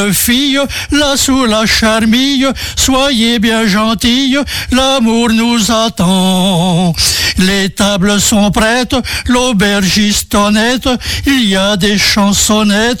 Fille, là sous la charmille, soyez bien gentille, l'amour nous attend. Les tables sont prêtes, l'aubergiste honnête, il y a des chansonnettes,